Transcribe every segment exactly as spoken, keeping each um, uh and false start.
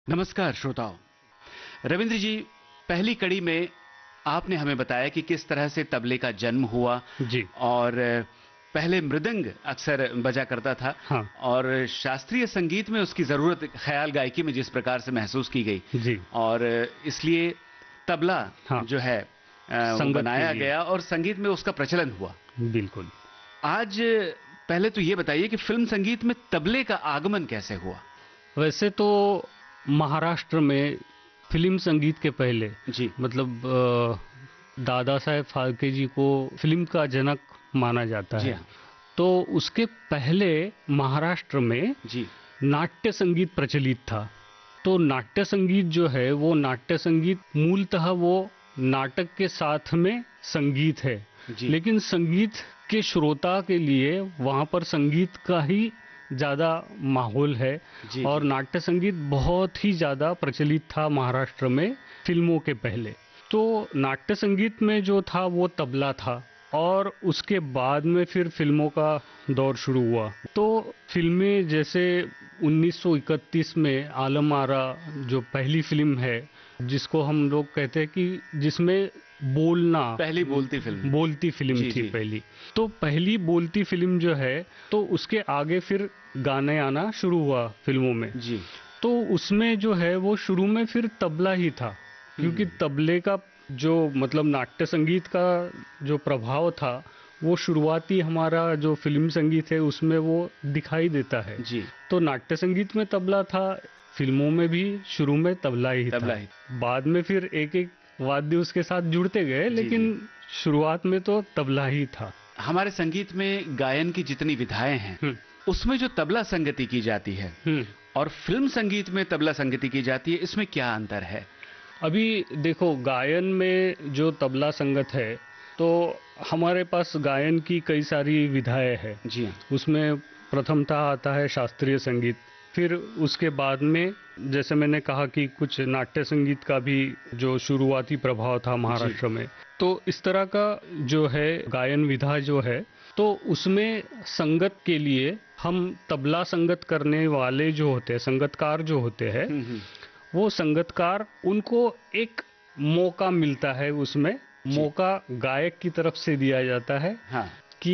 नमस्कार श्रोताओं। रविंद्र जी, पहली कड़ी में आपने हमें बताया कि किस तरह से तबले का जन्म हुआ जी। और पहले मृदंग अक्सर बजा करता था हाँ। और शास्त्रीय संगीत में उसकी जरूरत ख्याल गायकी में जिस प्रकार से महसूस की गई जी। और इसलिए तबला हाँ। जो है अ, वो संगत के बनाया लिए। गया और संगीत में उसका प्रचलन हुआ। बिल्कुल। आज पहले तो ये बताइए कि फिल्म संगीत में तबले का आगमन कैसे हुआ? वैसे तो महाराष्ट्र में फिल्म संगीत के पहले जी मतलब अ, दादा साहेब फाल्के जी को फिल्म का जनक माना जाता जी है। हाँ तो उसके पहले महाराष्ट्र में जी नाट्य संगीत प्रचलित था। तो नाट्य संगीत जो है वो नाट्य संगीत मूलतः वो नाटक के साथ में संगीत है, जी लेकिन संगीत के श्रोता के लिए वहाँ पर संगीत का ही ज़्यादा माहौल है जी और जी नाट्य संगीत बहुत ही ज़्यादा प्रचलित था महाराष्ट्र में फिल्मों के पहले। तो नाट्य संगीत में जो था वो तबला था और उसके बाद में फिर फिल्मों का दौर शुरू हुआ। तो फिल्में जैसे उन्नीस सौ इकतीस में आलम आरा जो पहली फिल्म है जिसको हम लोग कहते हैं कि जिसमें बोलना पहली बोलती फिल्म। बोलती फिल्म जी थी जी पहली। तो पहली बोलती फिल्म जो है तो उसके आगे फिर गाने आना शुरू हुआ फिल्मों में। जी तो उसमें जो है वो शुरू में फिर तबला ही था, क्योंकि हम्म, तबले का जो मतलब नाट्य संगीत का जो प्रभाव था वो शुरुआती हमारा जो फिल्म संगीत है उसमें वो दिखाई देता है। जी तो नाट्य संगीत में तबला था, फिल्मों में भी शुरू में तबला ही तबला था। ही। बाद में फिर एक एक वाद्य उसके साथ जुड़ते गए, जी जी लेकिन शुरुआत में तो तबला ही था। हमारे संगीत में गायन की जितनी विधाएं हैं हम्म। उसमें जो तबला संगति की जाती है हम्म। और फिल्म संगीत में तबला संगति की जाती है, इसमें क्या अंतर है? अभी देखो, गायन में जो तबला संगत है तो हमारे पास गायन की कई सारी विधाएं हैं। जी हाँ उसमें प्रथमतः आता है शास्त्रीय संगीत, फिर उसके बाद में जैसे मैंने कहा कि कुछ नाट्य संगीत का भी जो शुरुआती प्रभाव था जी महाराष्ट्र में। तो इस तरह का जो है गायन विधा जो है तो उसमें संगत के लिए हम तबला संगत करने वाले जो होते हैं, संगतकार जो होते हैं, हम्म हम्म वो संगतकार उनको एक मौका मिलता है। उसमें जी मौका गायक की तरफ से दिया जाता है हाँ कि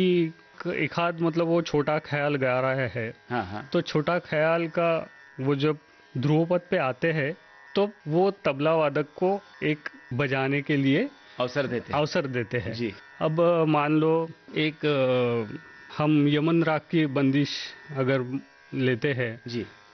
एक आध मतलब वो छोटा ख्याल गा रहा है हाँ हाँ तो छोटा ख्याल का वो जब ध्रुवपद पे आते हैं तो वो तबला वादक को एक बजाने के लिए अवसर देते हैं। अवसर देते हैं। जी अब अ, मान लो एक अ, हम यमन राग की बंदिश अगर लेते हैं जी